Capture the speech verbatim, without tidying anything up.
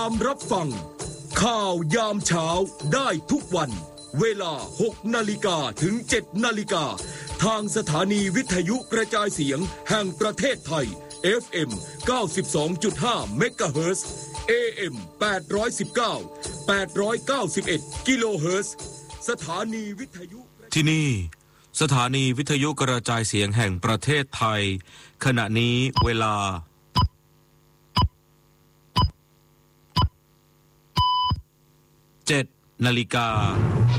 ตามรับฟังข่าวยามเช้าได้ทุกวันเวลาหกนาฬิกาถึงเจ็ดนาฬิกาทางสถานีวิทยุกระจายเสียงแห่งประเทศไทย เอฟ เอ็ม เก้าสิบสองจุดห้า เมกะเฮิรตซ์ เอ เอ็ม แปดร้อยสิบเก้า แปดร้อยเก้าสิบเอ็ด กิโลเฮิรตซ์สถานีวิทยุที่นี่สถานีวิทยุกระจายเสียงแห่งประเทศไทยขณะนี้เวลาเจ็ดนาฬิกา